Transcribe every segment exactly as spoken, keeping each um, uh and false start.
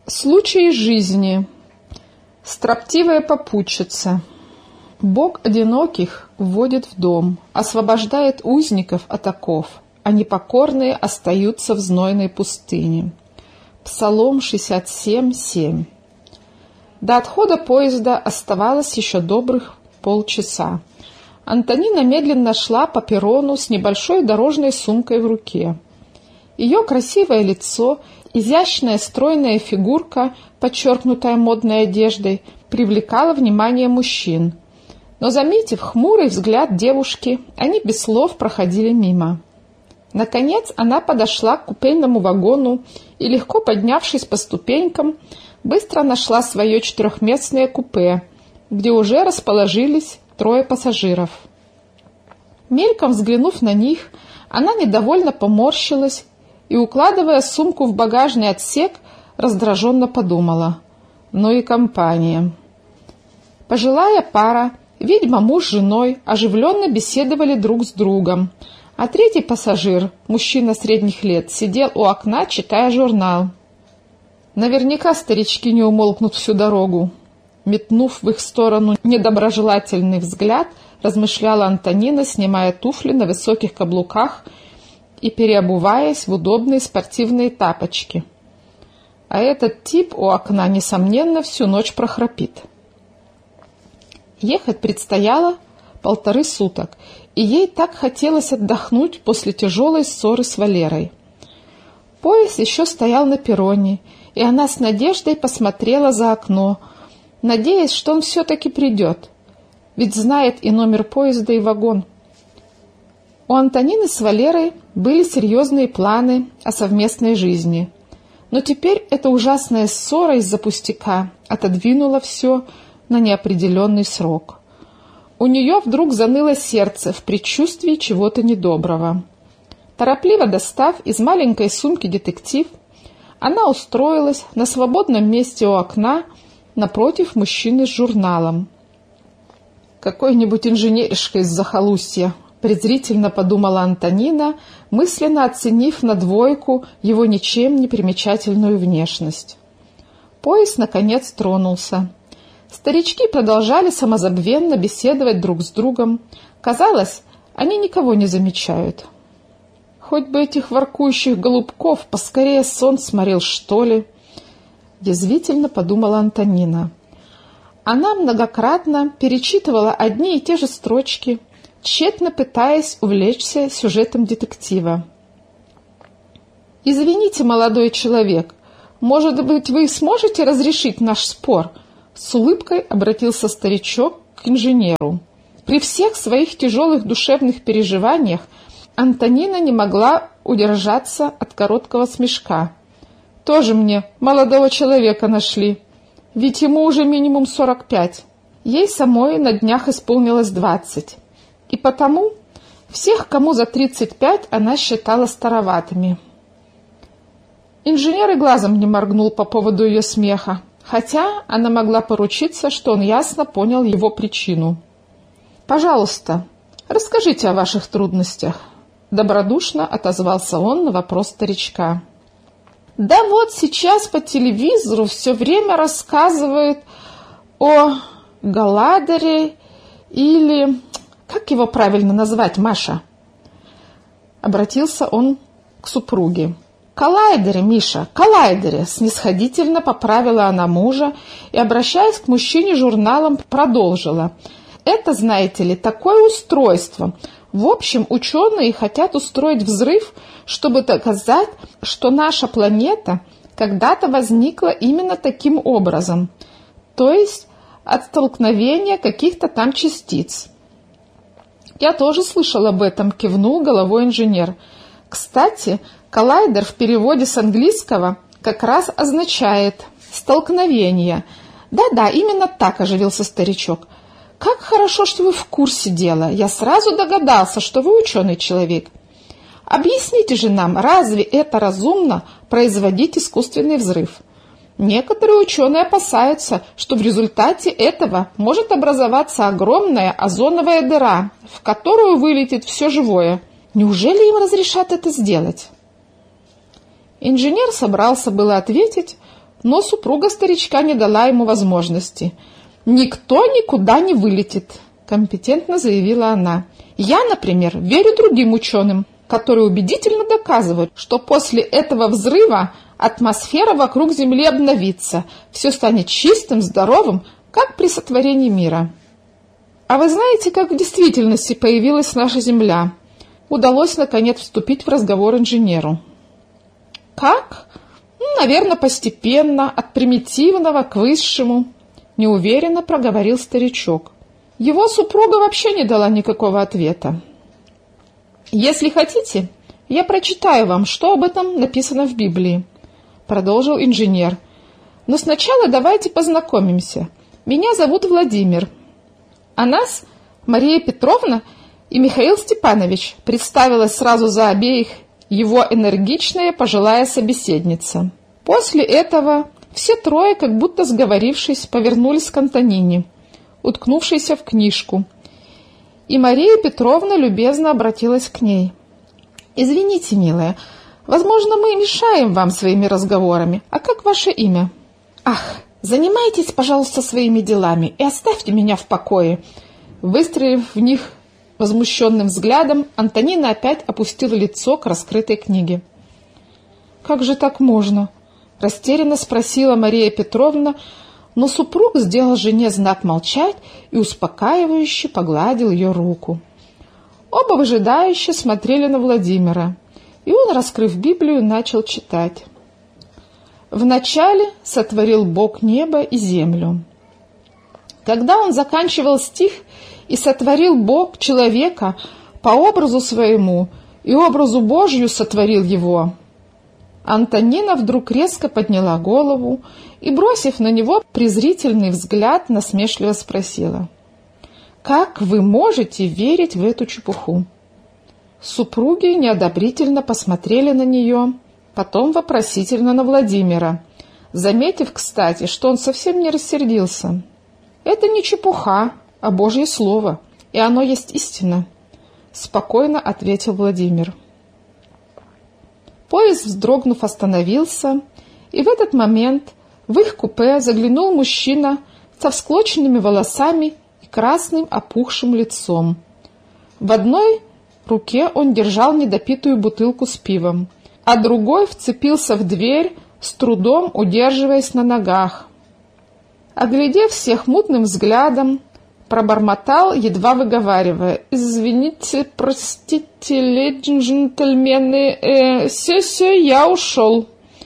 Случаи жизни. Строптивая попутчица. Бог одиноких вводит в дом, освобождает узников от оков, а непокорные остаются в знойной пустыне. Псалом шестьдесят семь, семь. До отхода поезда оставалось еще добрых полчаса. Антонина медленно шла по перрону с небольшой дорожной сумкой в руке. Ее красивое лицо, изящная стройная фигурка, подчеркнутая модной одеждой, привлекала внимание мужчин. Но, заметив хмурый взгляд девушки, они без слов проходили мимо. Наконец она подошла к купейному вагону и, легко поднявшись по ступенькам, быстро нашла свое четырехместное купе, где уже расположились трое пассажиров. Мельком взглянув на них, она недовольно поморщилась и, укладывая сумку в багажный отсек, раздраженно подумала: ну и компания. Пожилая пара, видимо, муж с женой, оживленно беседовали друг с другом, а третий пассажир, мужчина средних лет, сидел у окна, читая журнал. Наверняка старички не умолкнут всю дорогу. Метнув в их сторону недоброжелательный взгляд, размышляла Антонина, снимая туфли на высоких каблуках и переобуваясь в удобные спортивные тапочки. А этот тип у окна, несомненно, всю ночь прохрапит. Ехать предстояло полторы суток, и ей так хотелось отдохнуть после тяжелой ссоры с Валерой. Поезд еще стоял на перроне, и она с надеждой посмотрела за окно, надеясь, что он все-таки придет, ведь знает и номер поезда, и вагон. У Антонины с Валерой были серьезные планы о совместной жизни, но теперь эта ужасная ссора из-за пустяка отодвинула все на неопределенный срок. У нее вдруг заныло сердце в предчувствии чего-то недоброго. Торопливо достав из маленькой сумки детектив, она устроилась на свободном месте у окна напротив мужчины с журналом. «Какой-нибудь инженеришка из захолустья», — презрительно подумала Антонина, мысленно оценив на двойку его ничем не примечательную внешность. Поезд, наконец, тронулся. Старички продолжали самозабвенно беседовать друг с другом. Казалось, они никого не замечают. «Хоть бы этих воркующих голубков поскорее сон сморил, что ли?» — язвительно подумала Антонина. Она многократно перечитывала одни и те же строчки, тщетно пытаясь увлечься сюжетом детектива. «Извините, молодой человек, может быть, вы сможете разрешить наш спор?» С улыбкой обратился старичок к инженеру. При всех своих тяжелых душевных переживаниях Антонина не могла удержаться от короткого смешка. «Тоже мне молодого человека нашли, ведь ему уже минимум сорок пять. Ей самой на днях исполнилось двадцать. И потому всех, кому за тридцать пять, она считала староватыми». Инженер и глазом не моргнул по поводу ее смеха, хотя она могла поручиться, что он ясно понял его причину. «Пожалуйста, расскажите о ваших трудностях», — добродушно отозвался он на вопрос старичка. «Да вот сейчас по телевизору все время рассказывают о Галадере или... Как его правильно назвать, Маша?» Обратился он к супруге. «Коллайдере, Миша, коллайдере!» Снисходительно поправила она мужа и, обращаясь к мужчине журналом, продолжила. «Это, знаете ли, такое устройство. В общем, ученые хотят устроить взрыв, чтобы доказать, что наша планета когда-то возникла именно таким образом, то есть от столкновения каких-то там частиц». «Я тоже слышал об этом», — кивнул головой инженер. «Кстати, коллайдер в переводе с английского как раз означает «столкновение». «Да-да, именно так», — оживился старичок. «Как хорошо, что вы в курсе дела. Я сразу догадался, что вы ученый человек. Объясните же нам, разве это разумно производить искусственный взрыв? Некоторые ученые опасаются, что в результате этого может образоваться огромная озоновая дыра, в которую вылетит все живое. Неужели им разрешат это сделать?» Инженер собрался было ответить, но супруга старичка не дала ему возможности. «Никто никуда не вылетит», – компетентно заявила она. «Я, например, верю другим ученым, которые убедительно доказывают, что после этого взрыва атмосфера вокруг Земли обновится, все станет чистым, здоровым, как при сотворении мира». А вы знаете, как в действительности появилась наша Земля? Удалось, наконец, вступить в разговор инженеру. Как? Ну, наверное, постепенно, от примитивного к высшему, неуверенно проговорил старичок. Его супруга вообще не дала никакого ответа. «Если хотите, я прочитаю вам, что об этом написано в Библии», продолжил инженер. «Но сначала давайте познакомимся. Меня зовут Владимир. А нас Мария Петровна и Михаил Степанович», представилась сразу за обеих его энергичная пожилая собеседница. После этого все трое, как будто сговорившись, повернулись к Антонине, уткнувшейся в книжку. И Мария Петровна любезно обратилась к ней. «Извините, милая, возможно, мы мешаем вам своими разговорами. А как ваше имя?» «Ах, занимайтесь, пожалуйста, своими делами и оставьте меня в покое». Выстрелив в них возмущенным взглядом, Антонина опять опустила лицо к раскрытой книге. «Как же так можно?» – растерянно спросила Мария Петровна, но супруг сделал жене знак молчать и успокаивающе погладил ее руку. Оба выжидающе смотрели на Владимира, и он, раскрыв Библию, начал читать. «Вначале сотворил Бог небо и землю». Когда он заканчивал стих «И сотворил Бог человека по образу своему, и образу Божью сотворил его», Антонина вдруг резко подняла голову и, бросив на него презрительный взгляд, насмешливо спросила: «Как вы можете верить в эту чепуху?» Супруги неодобрительно посмотрели на нее, потом вопросительно на Владимира, заметив, кстати, что он совсем не рассердился. «Это не чепуха, а Божье Слово, и оно есть истина», — спокойно ответил Владимир. Поезд, вздрогнув, остановился, и в этот момент в их купе заглянул мужчина со всклоченными волосами и красным опухшим лицом. В одной руке он держал недопитую бутылку с пивом, а другой вцепился в дверь, с трудом удерживаясь на ногах. Оглядев всех мутным взглядом, пробормотал, едва выговаривая: «Извините, простите, леди, джентльмены, э, все-все, я ушел».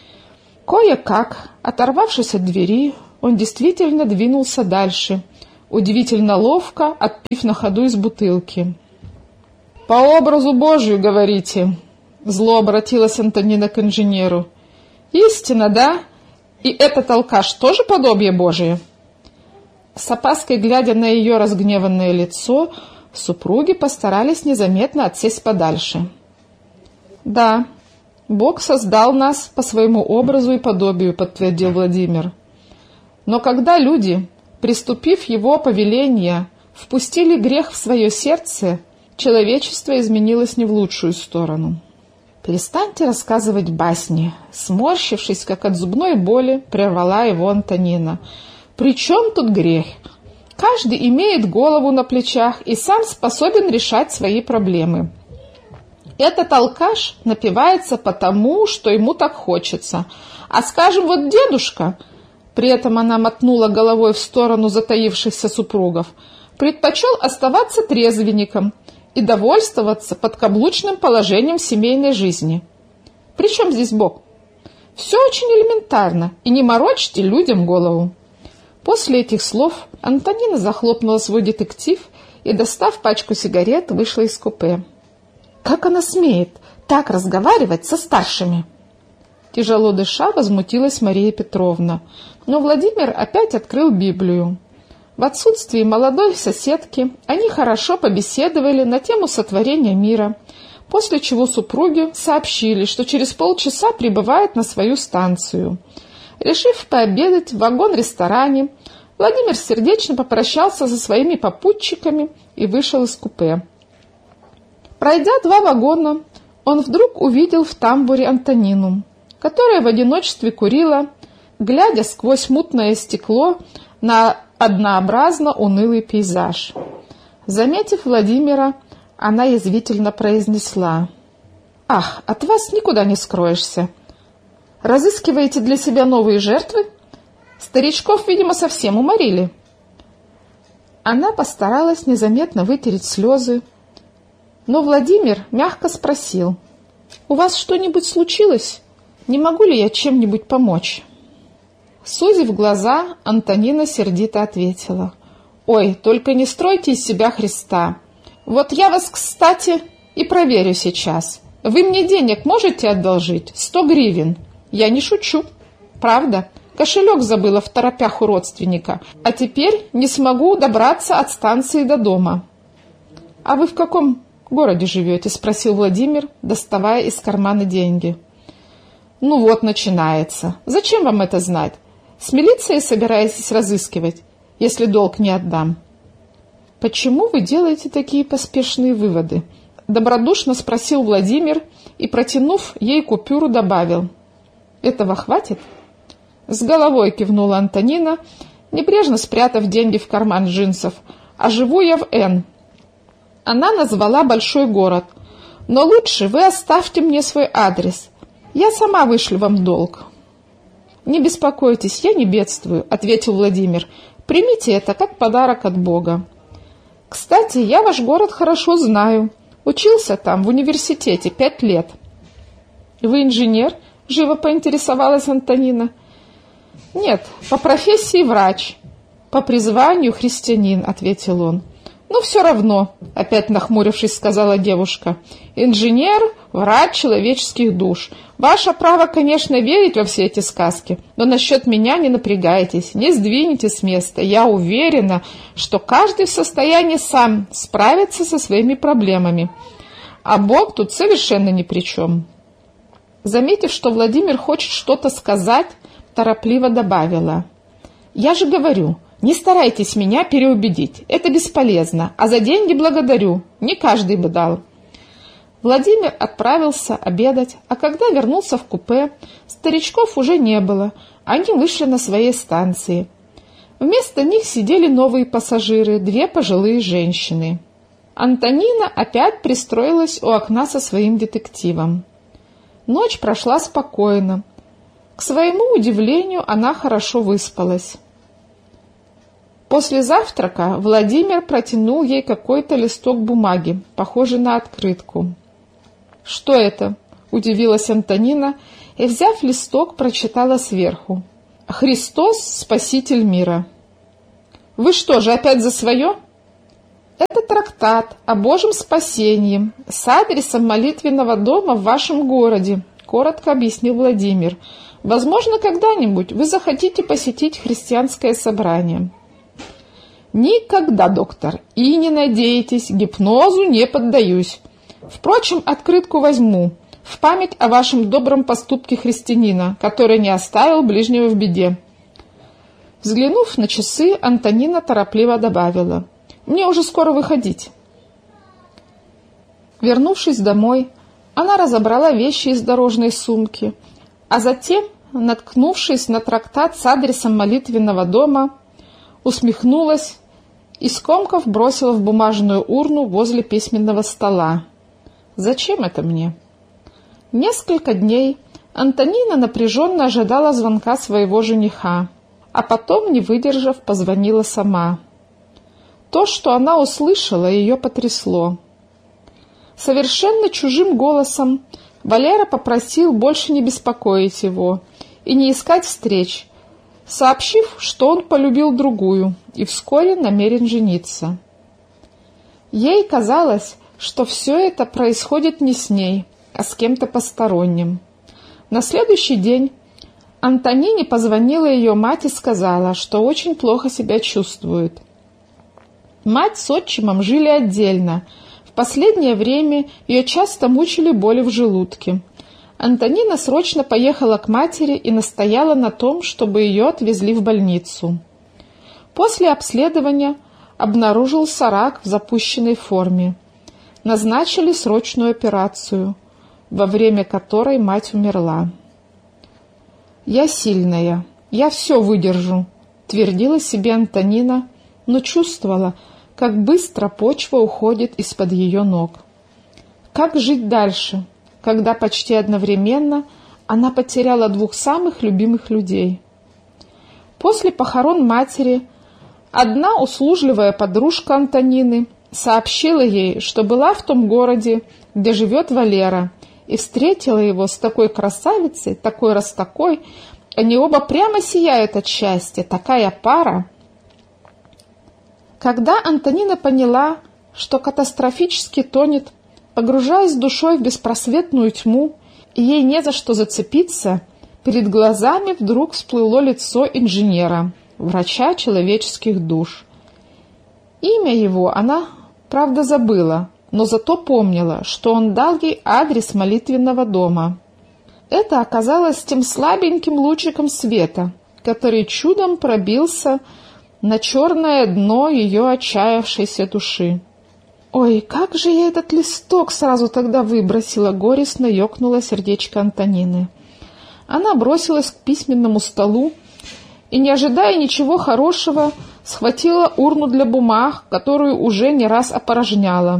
Кое-как, оторвавшись от двери, он действительно двинулся дальше, удивительно ловко отпив на ходу из бутылки. «По образу Божию, говорите?» — зло обратилась Антонина к инженеру. «Истина, да? И этот алкаш тоже подобие Божие?» С опаской глядя на ее разгневанное лицо, супруги постарались незаметно отсесть подальше. «Да, Бог создал нас по своему образу и подобию», — подтвердил Владимир. «Но когда люди, приступив его повеления, впустили грех в свое сердце, человечество изменилось не в лучшую сторону». «Перестаньте рассказывать басни», — сморщившись, как от зубной боли, прервала его Антонина. «При чем тут грех? Каждый имеет голову на плечах и сам способен решать свои проблемы. Этот алкаш напивается потому, что ему так хочется. А скажем, вот дедушка, при этом она мотнула головой в сторону затаившихся супругов, предпочел оставаться трезвенником и довольствоваться подкаблучным положением семейной жизни. При чем здесь Бог? Все очень элементарно, и не морочьте людям голову». После этих слов Антонина захлопнула свой детектив и, достав пачку сигарет, вышла из купе. «Как она смеет так разговаривать со старшими?» Тяжело дыша, возмутилась Мария Петровна, но Владимир опять открыл Библию. В отсутствии молодой соседки они хорошо побеседовали на тему сотворения мира, после чего супруги сообщили, что через полчаса прибывают на свою станцию. Решив пообедать в вагон-ресторане, Владимир сердечно попрощался со своими попутчиками и вышел из купе. Пройдя два вагона, он вдруг увидел в тамбуре Антонину, которая в одиночестве курила, глядя сквозь мутное стекло на однообразно унылый пейзаж. Заметив Владимира, она язвительно произнесла: «Ах, от вас никуда не скроешься. Разыскиваете для себя новые жертвы? Старичков, видимо, совсем уморили». Она постаралась незаметно вытереть слезы, но Владимир мягко спросил: «У вас что-нибудь случилось? Не могу ли я чем-нибудь помочь?» Сузив глаза, Антонина сердито ответила: «Ой, только не стройте из себя Христа. Вот я вас, кстати, и проверю сейчас. Вы мне денег можете одолжить? Сто гривен. Я не шучу. Правда. Кошелек забыла в торопях у родственника, а теперь не смогу добраться от станции до дома». «А вы в каком городе живете?» — спросил Владимир, доставая из кармана деньги. «Ну вот, начинается. Зачем вам это знать? С милицией собираетесь разыскивать, если долг не отдам?» «Почему вы делаете такие поспешные выводы?» — добродушно спросил Владимир и, протянув ей купюру, добавил: «Этого хватит?» С головой кивнула Антонина, небрежно спрятав деньги в карман джинсов. «А живу я в Н». Она назвала большой город. «Но лучше вы оставьте мне свой адрес. Я сама вышлю вам долг». «Не беспокойтесь, я не бедствую», — ответил Владимир. «Примите это как подарок от Бога. Кстати, я ваш город хорошо знаю. Учился там, в университете, пять лет». «Вы инженер?» — живо поинтересовалась Антонина. «Нет, по профессии врач, по призванию христианин», — ответил он. «Ну, все равно», — опять нахмурившись, сказала девушка. «Инженер, врач человеческих душ. Ваше право, конечно, верить во все эти сказки, но насчет меня не напрягайтесь, не сдвинете с места. Я уверена, что каждый в состоянии сам справиться со своими проблемами, а Бог тут совершенно ни при чем». Заметив, что Владимир хочет что-то сказать, торопливо добавила: «Я же говорю, не старайтесь меня переубедить, это бесполезно, а за деньги благодарю, не каждый бы дал». Владимир отправился обедать, а когда вернулся в купе, старичков уже не было, они вышли на своей станции. Вместо них сидели новые пассажиры, две пожилые женщины. Антонина опять пристроилась у окна со своим детективом. Ночь прошла спокойно. К своему удивлению, она хорошо выспалась. После завтрака Владимир протянул ей какой-то листок бумаги, похожий на открытку. «Что это?» — удивилась Антонина и, взяв листок, прочитала сверху: «Христос, Спаситель мира». «Вы что же, опять за свое?» «Это трактат о Божьем спасении с адресом молитвенного дома в вашем городе», — коротко объяснил Владимир. «Возможно, когда-нибудь вы захотите посетить христианское собрание». «Никогда, доктор, и не надейтесь, гипнозу не поддаюсь. Впрочем, открытку возьму, в память о вашем добром поступке христианина, который не оставил ближнего в беде». Взглянув на часы, Антонина торопливо добавила: «Мне уже скоро выходить». Вернувшись домой, она разобрала вещи из дорожной сумки, а затем, наткнувшись на трактат с адресом молитвенного дома, усмехнулась и, скомкав, бросила в бумажную урну возле письменного стола. «Зачем это мне?» Несколько дней Антонина напряженно ожидала звонка своего жениха, а потом, не выдержав, позвонила сама. То, что она услышала, ее потрясло. Совершенно чужим голосом Валера попросил больше не беспокоить его и не искать встреч, сообщив, что он полюбил другую и вскоре намерен жениться. Ей казалось, что все это происходит не с ней, а с кем-то посторонним. На следующий день Антонине позвонила ее мать и сказала, что очень плохо себя чувствует. Мать с отчимом жили отдельно. В последнее время ее часто мучили боли в желудке. Антонина срочно поехала к матери и настояла на том, чтобы ее отвезли в больницу. После обследования обнаружился рак в запущенной форме. Назначили срочную операцию, во время которой мать умерла. «Я сильная, «Я все выдержу», — твердила себе Антонина, но чувствовала, как быстро почва уходит из-под ее ног. Как жить дальше, когда почти одновременно она потеряла двух самых любимых людей? После похорон матери одна услужливая подружка Антонины сообщила ей, что была в том городе, где живет Валера, и встретила его с такой красавицей, такой раз такой. Они оба прямо сияют от счастья, такая пара. Когда Антонина поняла, что катастрофически тонет, погружаясь душой в беспросветную тьму, и ей не за что зацепиться, перед глазами вдруг всплыло лицо инженера, врача человеческих душ. Имя его она, правда, забыла, но зато помнила, что он дал ей адрес молитвенного дома. Это оказалось тем слабеньким лучиком света, который чудом пробился на черное дно ее отчаявшейся души. «Ой, как же я этот листок сразу тогда выбросила!» — горестно ёкнуло сердечко Антонины. Она бросилась к письменному столу и, не ожидая ничего хорошего, схватила урну для бумаг, которую уже не раз опорожняла.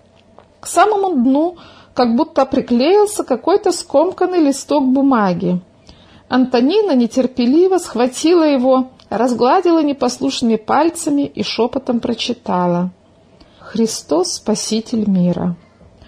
К самому дну как будто приклеился какой-то скомканный листок бумаги. Антонина нетерпеливо схватила его, разгладила непослушными пальцами и шепотом прочитала: «Христос, Спаситель мира».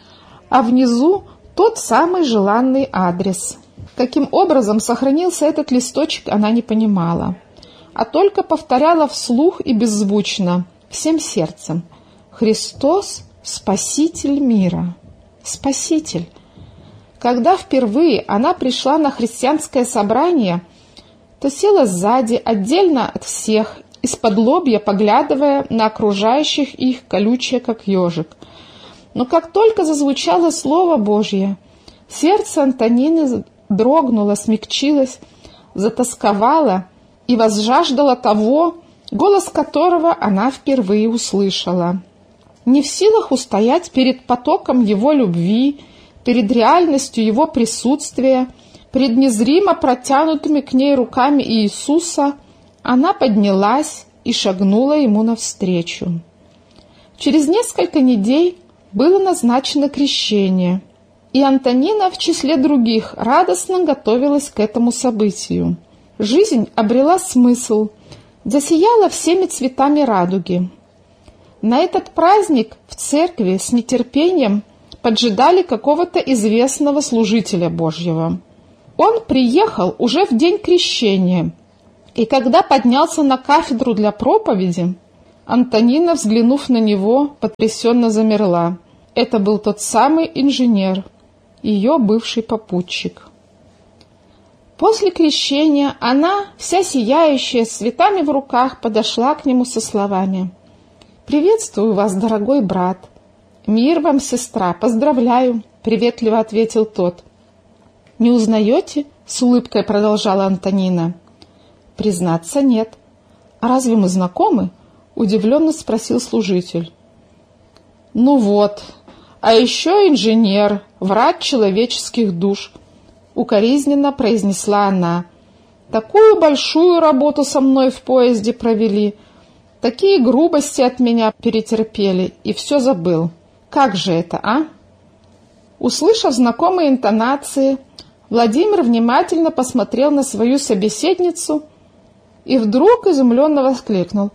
А внизу тот самый желанный адрес. Каким образом сохранился этот листочек, она не понимала, а только повторяла вслух и беззвучно, всем сердцем: «Христос, Спаситель мира». Спаситель. Когда впервые она пришла на христианское собрание, то села сзади, отдельно от всех, из-под лобья поглядывая на окружающих их, колючая, как ежик. Но как только зазвучало Слово Божье, сердце Антонины дрогнуло, смягчилось, затосковало и возжаждало того, голос которого она впервые услышала. Не в силах устоять перед потоком его любви, перед реальностью его присутствия, перед незримо протянутыми к ней руками Иисуса, она поднялась и шагнула ему навстречу. Через несколько недель было назначено крещение, и Антонина в числе других радостно готовилась к этому событию. Жизнь обрела смысл, засияла всеми цветами радуги. На этот праздник в церкви с нетерпением поджидали какого-то известного служителя Божьего. Он приехал уже в день крещения, и когда поднялся на кафедру для проповеди, Антонина, взглянув на него, потрясенно замерла. Это был тот самый инженер, ее бывший попутчик. После крещения она, вся сияющая, с цветами в руках, подошла к нему со словами: «Приветствую вас, дорогой брат». «Мир вам, сестра, поздравляю», — приветливо ответил тот. «Не узнаете?» — с улыбкой продолжала Антонина. «Признаться, нет». «А разве мы знакомы?» — удивленно спросил служитель. «Ну вот, а еще инженер, врач человеческих душ», — укоризненно произнесла она. «Такую большую работу со мной в поезде провели, такие грубости от меня перетерпели, и все забыл. Как же это, а?» Услышав знакомые интонации, Владимир внимательно посмотрел на свою собеседницу и вдруг изумленно воскликнул: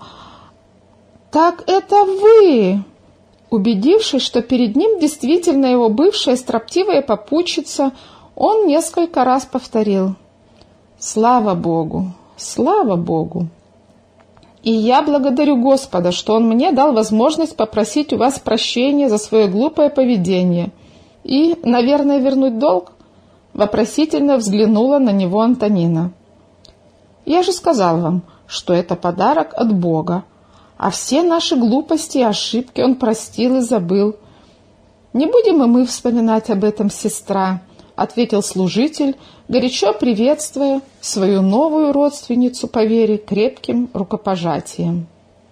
«Так это вы!» Убедившись, что перед ним действительно его бывшая строптивая попутчица, он несколько раз повторил: «Слава Богу! Слава Богу! И я благодарю Господа, что Он мне дал возможность попросить у вас прощения за свое глупое поведение и, наверное, вернуть долг?» Вопросительно взглянула на него Антонина. «Я же сказал вам, что это подарок от Бога, а все наши глупости и ошибки Он простил и забыл. Не будем и мы вспоминать об этом, сестра», — ответил служитель, горячо приветствуя свою новую родственницу по вере крепким рукопожатием.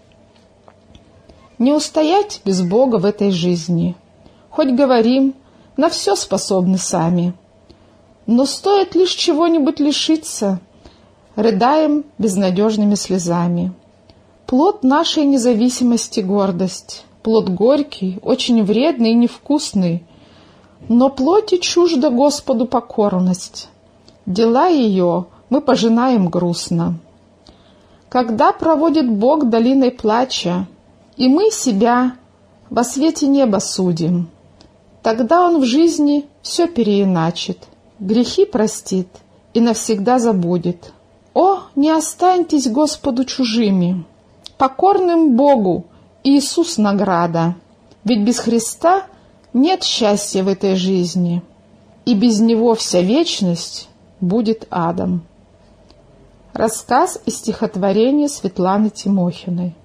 Не устоять без Бога в этой жизни. Хоть говорим, на все способны сами. Но стоит лишь чего-нибудь лишиться, рыдаем безнадежными слезами. Плод нашей независимости — гордость, плод горький, очень вредный и невкусный, но плоти чужда Господу покорность, дела ее мы пожинаем грустно. Когда проводит Бог долиной плача, и мы себя во свете неба судим, тогда Он в жизни все переиначит, грехи простит и навсегда забудет. О, не останьтесь Господу чужими, покорным Богу Иисус награда, ведь без Христа нет счастья в этой жизни, и без Него вся вечность будет адом. Рассказ из стихотворения Светланы Тимохиной.